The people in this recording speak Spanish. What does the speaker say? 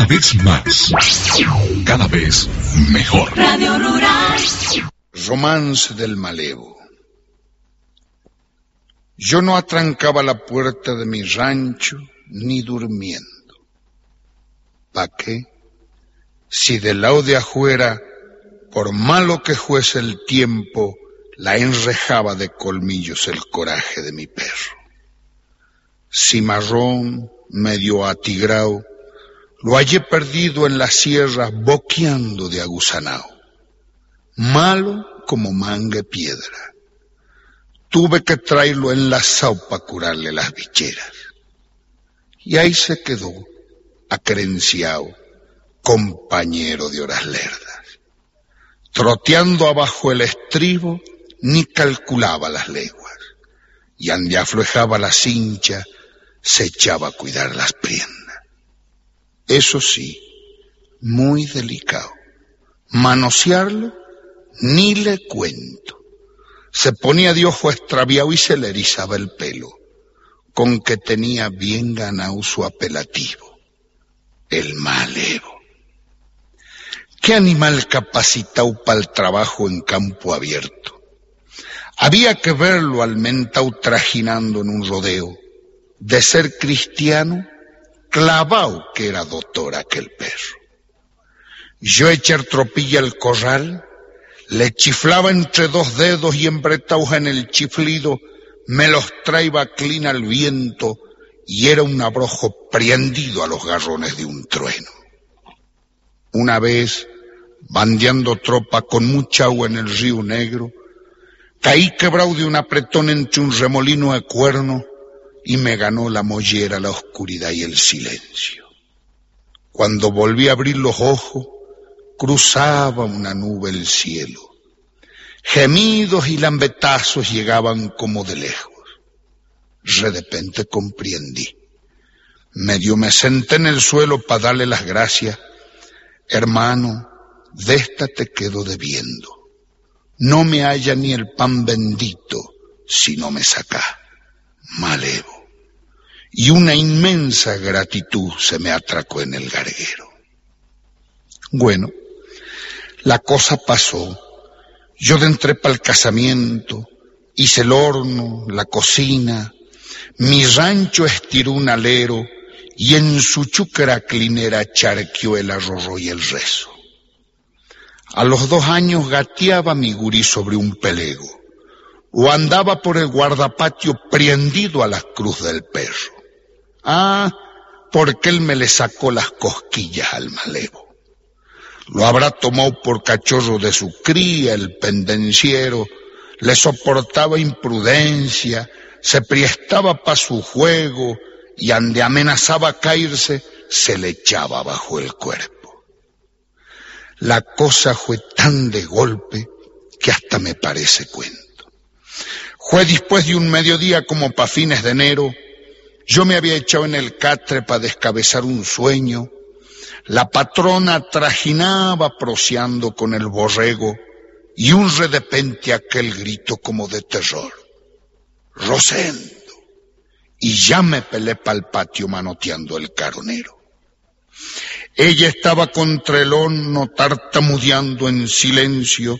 vez más, cada vez mejor. Radio Rural. Romance del malevo. Yo no atrancaba la puerta de mi rancho ni durmiendo. ¿Pa' qué? Si del lado de afuera, por malo que fuese el tiempo, la enrejaba de colmillos el coraje de mi perro. Cimarrón, medio atigrao, lo hallé perdido en las sierras boqueando de aguzanao. Malo como mangue piedra. Tuve que traerlo enlazado para curarle las bicheras. Y ahí se quedó, acrenciao, compañero de horas lerdas. Troteando abajo el estribo, ni calculaba las leguas. Y ande aflojaba la cincha, se echaba a cuidar las prendas. Eso sí, muy delicado. Manosearlo, ni le cuento. Se ponía de ojo extraviado y se le erizaba el pelo, con que tenía bien ganado su apelativo, el malevo. ¿Qué animal capacitado para el trabajo en campo abierto? Había que verlo al mentao trajinando en un rodeo. De ser cristiano, clavao que era doctor aquel perro. Yo echar tropilla al corral, le chiflaba entre dos dedos y embretauja en el chiflido, me los traía clina al viento y era un abrojo prendido a los garrones de un trueno. Una vez, bandeando tropa con mucha agua en el río Negro, caí quebrado de un apretón entre un remolino de cuerno y me ganó la mollera, la oscuridad y el silencio. Cuando volví a abrir los ojos, cruzaba una nube el cielo. Gemidos y lambetazos llegaban como de lejos. De repente comprendí. Medio me senté en el suelo para darle las gracias. Hermano, de esta te quedo debiendo. No me haya ni el pan bendito si no me sacás. Malevo. Y una inmensa gratitud se me atracó en el garguero. Bueno, la cosa pasó. Yo entré para el casamiento, hice el horno, la cocina, mi rancho estiró un alero y en su chúcara clinera charqueó el arroyo y el rezo. A los 2 años gateaba mi gurí sobre un pelego o andaba por el guardapatio prendido a la cruz del perro. Ah, porque él me le sacó las cosquillas al malevo. Lo habrá tomado por cachorro de su cría, el pendenciero, le soportaba imprudencia, se prestaba pa' su juego y ande amenazaba caerse, se le echaba bajo el cuerpo. La cosa fue tan de golpe que hasta me parece cuento. Fue después de un mediodía como pa' fines de enero, yo me había echado en el catre pa' descabezar un sueño. La patrona trajinaba proseando con el borrego y un de repente aquel grito como de terror. Rosendo. Y ya me pelé pa'l patio manoteando el caronero. Ella estaba contra el horno tartamudeando en silencio